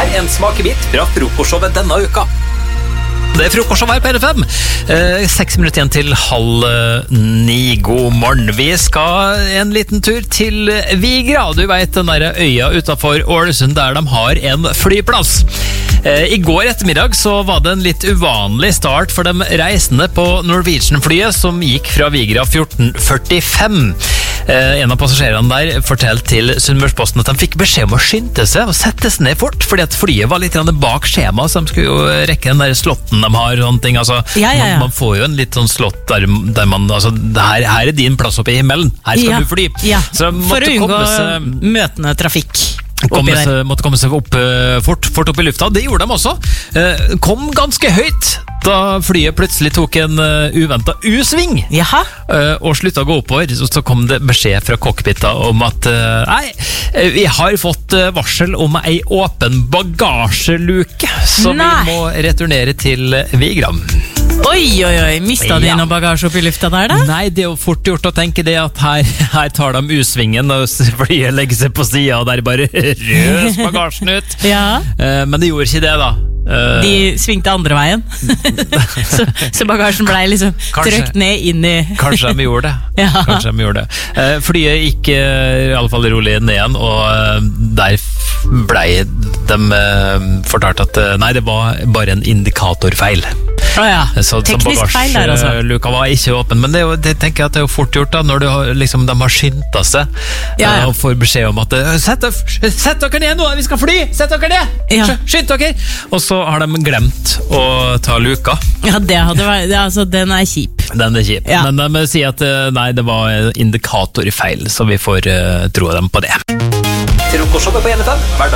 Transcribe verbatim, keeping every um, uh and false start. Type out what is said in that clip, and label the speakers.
Speaker 1: her en smakebit fra frokostshowet denne uka. Det er frokostshowet her på R F M. Eh, seks minutter igjen til halv ni. God morgen. Vi skal en liten tur til Vigra. Du vet den der øya utenfor Ålesund der de har en flyplass. Eh, I går ettermiddag så var det en litt uvanlig start for de reisende på Norwegian-flyet som gikk fra Vigra fjorten førtifem. Eh, en av passasjerene der fortalte til Sunnmørsposten at de fikk beskjed om å skynde seg og sette seg ned fort, fordi at flyet var litt bak skjema, så de skulle jo rekke den der slotten de har, sånne ting. Altså,
Speaker 2: ja, ja, ja.
Speaker 1: Man, man får jo en litt sånn slott der, der man, altså, her, her er din plass oppe i himmelen, her skal
Speaker 2: ja.
Speaker 1: du fly.
Speaker 2: Ja.
Speaker 1: Så
Speaker 2: for å unngå
Speaker 1: seg,
Speaker 2: møtende trafikk.
Speaker 1: Komme seg, måtte komme seg opp, uh, fort, fort opp i lufta. Det gjorde de også. Uh, kom ganske høyt da flyet plutselig tok en uh, uventet U-sving.
Speaker 2: Jaha.
Speaker 1: Uh, og sluttet å gå oppover. Så, så kom det beskjed fra cockpita om at uh, nei, vi har fått uh, varsel om ei åpen bagasjeluke, så nei. Vi må returnere til Vigra.
Speaker 2: Oi, oi, oi, mistet de ja. Noe bagasje opp i lufta der da?
Speaker 1: Nei, det er jo fort gjort å tenke det at her, her tar de U-svingen og flyet legger seg på siden og der bare røs bagasjen ut.
Speaker 2: Ja.
Speaker 1: uh, men det gjorde ikke det da. Uh,
Speaker 2: de svingte andre veien. så, så bagasjen ble liksom trykt ned inn i...
Speaker 1: Kanskje de gjorde det.
Speaker 2: Ja.
Speaker 1: Kanskje de gjorde det. Uh, flyet gikk uh, i alle fall rolig ned igjen, og uh, der ble de uh, fortalt at uh, nei, det var bare en indikatorfeil.
Speaker 2: Oh ja.
Speaker 1: Så,
Speaker 2: teknisk feil der altså.
Speaker 1: Luka var ikke åpen, men det, er jo, det tenker jeg at det er jo fort gjort da, når du har, liksom, de har skyndt seg
Speaker 2: ja, ja.
Speaker 1: og får beskjed om at sett, sett dere ned nå, vi skal fly, sett dere ned, ja. Skynd dere, og så har de glemt å ta luka. Ja, det hadde vært, det, altså, den er kjip. Den er kjip, ja. Men de sier at nei, det var indikator i feil, så vi får uh, tro dem på det. Frokostshowet på N F M, hverdag